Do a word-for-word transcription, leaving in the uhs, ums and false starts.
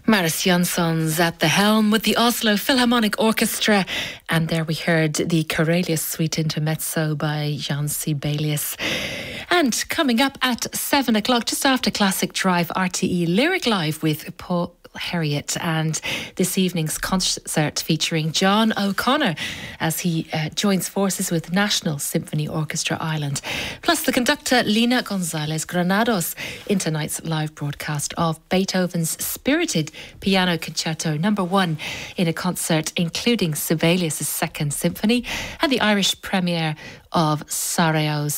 Maris Jansson's at the helm with the Oslo Philharmonic Orchestra, and there we heard the Corellius Suite Intermezzo by Jan Sibelius. And coming up at seven o'clock, just after Classic Drive, R T E Lyric Live with Paul Harriet, and this evening's concert featuring John O'Connor as he uh, joins forces with National Symphony Orchestra Ireland, plus the conductor Lina Gonzalez Granados in tonight's live broadcast of Beethoven's Spirited Piano Concerto number one in a concert including Sibelius' Second Symphony and the Irish premiere of Sarajevo's